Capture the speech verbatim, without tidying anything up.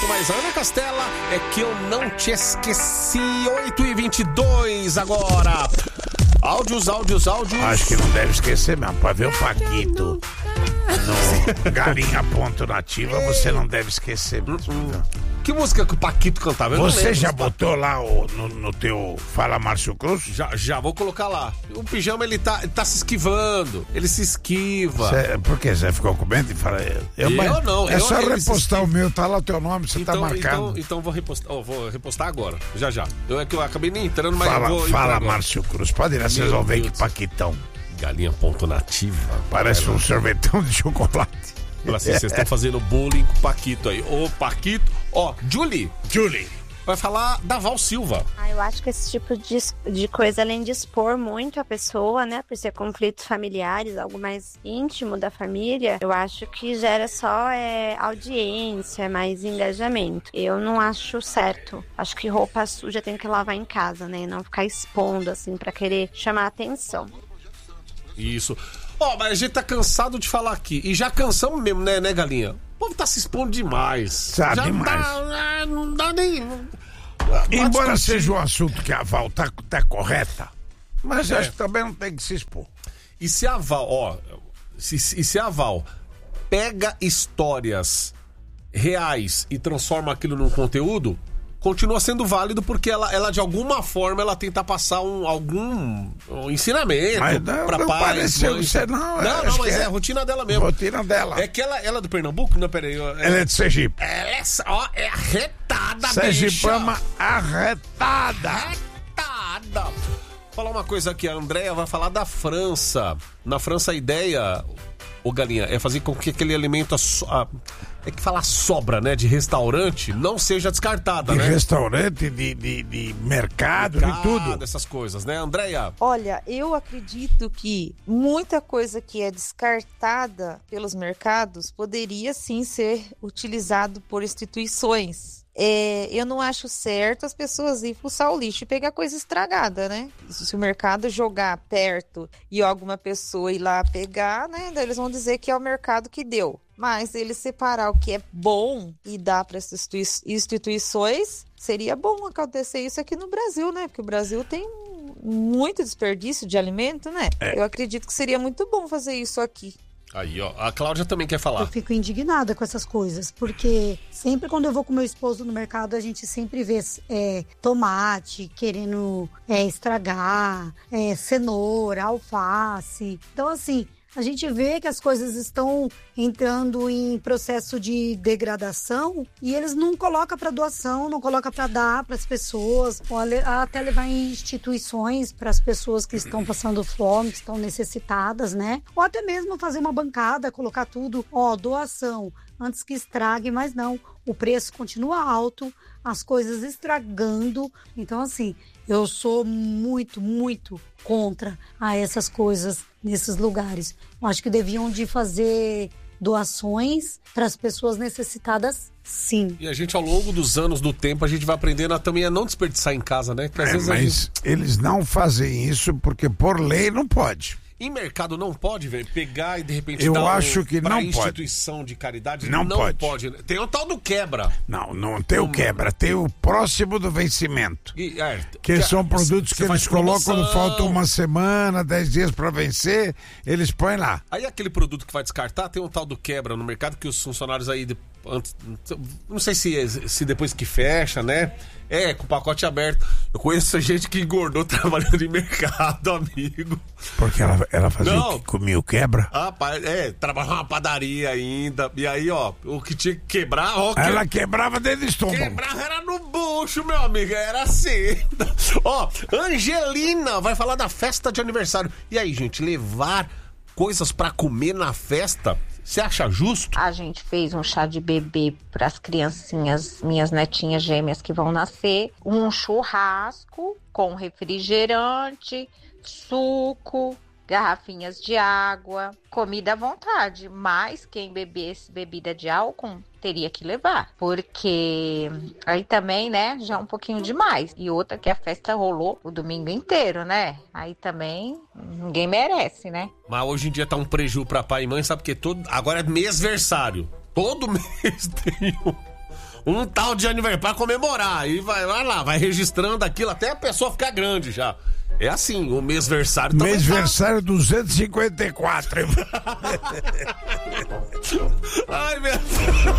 mas Ana Castela, é que eu não te esqueci. Oito e vinte e dois agora. Áudios, áudios, áudios. Acho que não deve esquecer mesmo, pra ver o Paquito no Galinha Ponto Nativa, você não deve esquecer mesmo. Uh-uh. Que música que o Paquito cantava? Eu Você não já botou lá o, no, no teu Fala Márcio Cruz? Já, já, vou colocar lá. O pijama, ele tá, ele tá se esquivando. Ele se esquiva. Cê, por que? Você ficou com medo e fala... Eu, eu não. É eu, só repostar o meu, tá lá o teu nome, você então, tá marcado. Então, então vou repostar, oh, vou repostar agora. Já, já. Eu, é que eu acabei nem entrando, mas fala, eu vou... Fala, Márcio Cruz. Pode ir lá, vocês vão ver que Paquitão. Galinha Ponto Nativa. Parece um sorvetão de chocolate. Fala assim, vocês estão fazendo bullying com o Paquito aí. Ô, Paquito. Ó, Julie. Julie. Vai falar da Val Silva. Ah, eu acho que esse tipo de, de coisa, além de expor muito a pessoa, né, por ser conflitos familiares, algo mais íntimo da família, eu acho que gera só é, audiência, mais engajamento. Eu não acho certo. Acho que roupa suja tem que lavar em casa, né, e não ficar expondo, assim, pra querer chamar a atenção. Isso. Ó, oh, mas a gente tá cansado de falar aqui. E já cansamos mesmo, né, né, Galinha? O povo tá se expondo demais. Sabe já demais. Dá, não dá nem... Embora seja um assunto que a Val tá, tá correta, mas é. acho que também não tem que se expor. E se a Val, ó... Se, e se a Val pega histórias reais e transforma aquilo num conteúdo... continua sendo válido porque ela, ela de alguma forma, ela tenta passar um, algum um ensinamento mas não, pra não pais. Pareceu mães. ser, não, não, não, mas é, é a rotina dela mesmo. Rotina dela. É que ela, ela é do Pernambuco? Não, peraí. Eu, ela é de Sergipe. Ela é, ó, é arretada, Sergipama bicha. arretada. Arretada. Vou falar uma coisa aqui, a Andréia vai falar da França. Na França a ideia... Ô, Galinha, é fazer com que aquele alimento, a so, a, é que falar sobra, né, de restaurante, não seja descartada, de né? De restaurante, de, de, de mercado, mercado, de tudo. Essas coisas, né, Andréia? Olha, eu acredito que muita coisa que é descartada pelos mercados poderia sim ser utilizado por instituições. É, eu não acho certo as pessoas irem fuçar o lixo e pegar coisa estragada, né? Se o mercado jogar perto e alguma pessoa ir lá pegar, né? Daí eles vão dizer que é o mercado que deu. Mas ele separar o que é bom e dar para as instituições, seria bom acontecer isso aqui no Brasil, né? Porque o Brasil tem muito desperdício de alimento, né? É. Eu acredito que seria muito bom fazer isso aqui. Aí, ó, a Cláudia também quer falar. Eu fico indignada com essas coisas, porque sempre quando eu vou com meu esposo no mercado, a gente sempre vê é, tomate querendo é, estragar, é, cenoura, alface. Então, assim, a gente vê que as coisas estão entrando em processo de degradação e eles não colocam para doação, não colocam para dar para as pessoas, ou até levar em instituições para as pessoas que estão passando fome, que estão necessitadas, né? Ou até mesmo fazer uma bancada, colocar tudo, ó, doação, antes que estrague, mas não. O preço continua alto, as coisas estragando. Então, assim, eu sou muito, muito contra a essas coisas nesses lugares. Eu acho que deviam de fazer doações para as pessoas necessitadas, sim. E a gente, ao longo dos anos, do tempo, a gente vai aprendendo a, também a não desperdiçar em casa, né? Que às é, vezes mas a gente... eles não fazem isso porque por lei não pode. Em mercado não pode, velho, pegar e de repente eu dar acho um, que pra não instituição pode. de caridade. Não, não pode. pode. Tem o tal do quebra. Não, não tem o quebra, tem o próximo do vencimento. E, é, que, que são produtos que eles colocam quando falta uma semana, dez dias para vencer, eles põem lá. Aí aquele produto que vai descartar, tem um tal do quebra no mercado que os funcionários aí, antes, não sei se, se depois que fecha, né? É, com o pacote aberto. Eu conheço gente que engordou trabalhando em mercado, amigo. Porque ela, ela fazia não. o que? Comia o quebra? Ah, é, trabalhava numa padaria ainda. E aí, ó, o que tinha que quebrar... Ó, ela que... quebrava dentro do estômago. Quebrava era no bucho, meu amigo, era assim. Ó, Angelina vai falar da festa de aniversário. E aí, gente, levar coisas pra comer na festa... Você acha justo? A gente fez um chá de bebê para as criancinhas, minhas netinhas gêmeas que vão nascer. Um churrasco com refrigerante, suco, garrafinhas de água, comida à vontade. Mas quem bebesse bebida de álcool teria que levar. Porque aí também, né, já é um pouquinho demais. E outra que a festa rolou o domingo inteiro, né? Aí também ninguém merece, né? Mas hoje em dia tá um preju pra pai e mãe, sabe? Porque todo... agora é mêsversário. Todo mês tem um... um tal de aniversário pra comemorar. E vai, vai lá, vai registrando aquilo até a pessoa ficar grande já. É assim, o mêsversário também. Mêsversário duzentos e cinquenta e quatro. Ai, meu...